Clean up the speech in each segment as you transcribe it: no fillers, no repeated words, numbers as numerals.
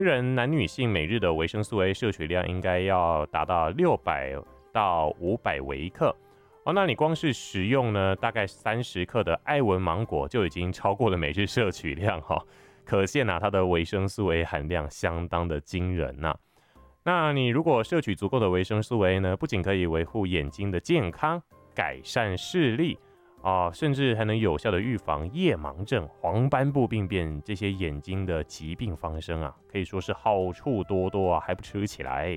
人男女性每日的维生素 A 摄取量应该要达到600到500微克。那你光是食用呢，大概30克的爱文芒果就已经超过了每日摄取量可见它的维生素 A 含量相当的惊人那你如果摄取足够的维生素 A 呢，不仅可以维护眼睛的健康，改善视力甚至还能有效的预防夜盲症、黄斑部病变这些眼睛的疾病发生可以说是好处多多还不吃起来。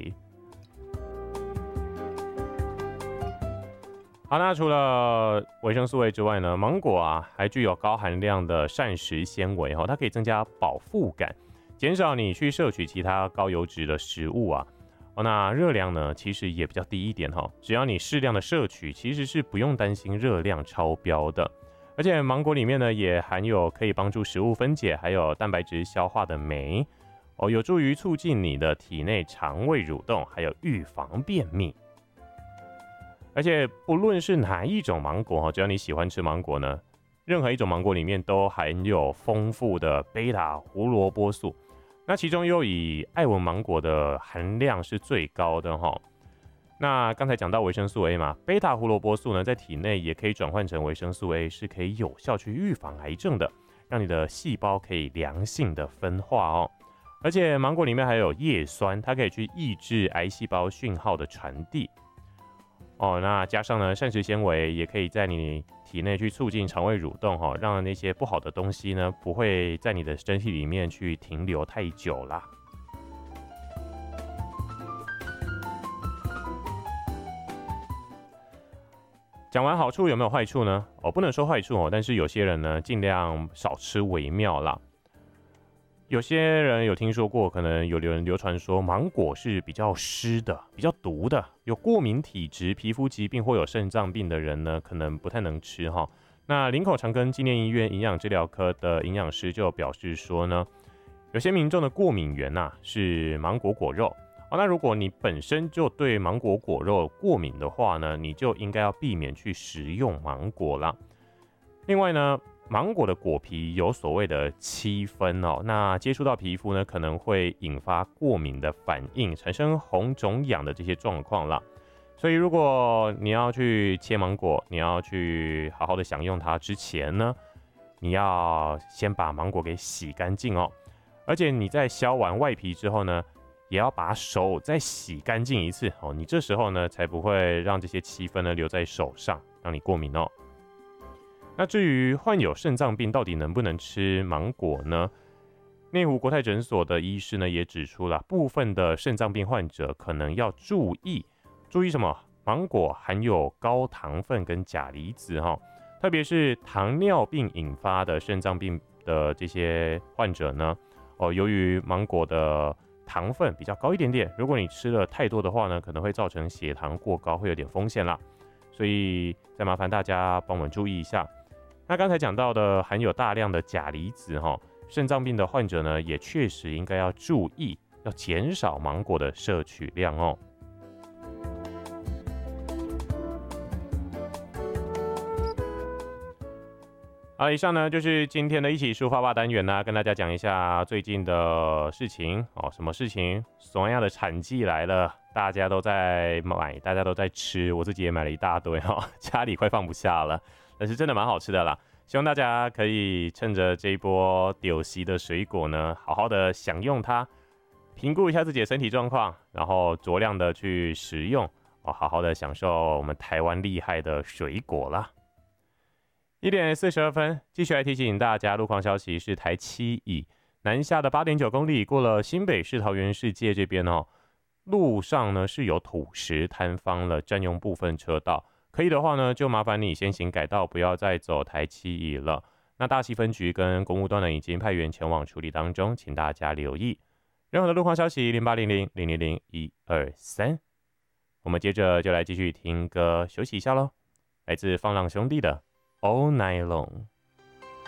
好，那除了维生素 A 之外呢，芒果还具有高含量的膳食纤维它可以增加饱腹感，减少你去摄取其他高油脂的食物那热量呢其实也比较低一点只要你适量的摄取，其实是不用担心热量超标的。而且芒果里面呢也含有可以帮助食物分解还有蛋白质消化的酶有助于促进你的体内肠胃蠕动，还有预防便秘。而且不论是哪一种芒果只要你喜欢吃芒果呢，任何一种芒果里面都含有丰富的贝塔胡萝卜素，那其中又以爱文芒果的含量是最高的那刚才讲到维生素 A 嘛，贝塔胡萝卜素呢在体内也可以转换成维生素 A， 是可以有效去预防癌症的，让你的细胞可以良性的分化而且芒果里面还有叶酸，它可以去抑制癌细胞讯号的传递那加上呢膳食纤维也可以在你体内去促进肠胃蠕动让那些不好的东西呢不会在你的身体里面去停留太久啦。讲完好处有没有坏处呢？不能说坏处但是有些人呢尽量少吃为妙啦。有些人有听说过，可能有人流传说芒果是比较湿的、比较毒的，有过敏体质、皮肤疾病或有肾脏病的人呢，可能不太能吃那林口长庚纪念医院营养治疗科的营养师就表示说呢，有些民众的过敏源是芒果果肉那如果你本身就对芒果果肉过敏的话呢，你就应该要避免去食用芒果啦。另外呢，芒果的果皮有所谓的漆分那接触到皮肤呢，可能会引发过敏的反应，产生红肿痒的这些状况啦。所以如果你要去切芒果，你要去好好的享用它之前呢，你要先把芒果给洗干净而且你在削完外皮之后呢，也要把手再洗干净一次你这时候呢才不会让这些漆分呢留在手上，让你过敏那至于患有肾脏病到底能不能吃芒果呢？内湖国泰诊所的医师呢也指出了，部分的肾脏病患者可能要注意什么？芒果含有高糖分跟钾离子特别是糖尿病引发的肾脏病的这些患者呢由于芒果的糖分比较高一点点，如果你吃了太多的话呢，可能会造成血糖过高，会有点风险啦。所以再麻烦大家帮我们注意一下。那刚才讲到的含有大量的钾离子肾脏病的患者呢，也确实应该要注意，要减少芒果的摄取量好，以上呢就是今天的一起抒发吧单元跟大家讲一下最近的事情什么事情？索亚的产季来了，大家都在买，大家都在吃，我自己也买了一大堆家里快放不下了，但是真的蛮好吃的啦。希望大家可以趁着这一波丢席的水果呢，好好的享用它，评估一下自己的身体状况，然后酌量的去食用好好的享受我们台湾厉害的水果啦。1点42分，继续来提醒大家，路况消息是台7乙南下的8.9公里，过了新北市桃园世界这边路上呢是有土石坍方了，占用部分车道。可以的话呢，就麻烦你先行改道，不要再走台7乙了。那大溪分局跟公务端呢已经派员前往处理当中，请大家留意。任何的路况消息0800-000-123。我们接着就来继续听歌休息一下咯，来自放浪兄弟的 All Night Long。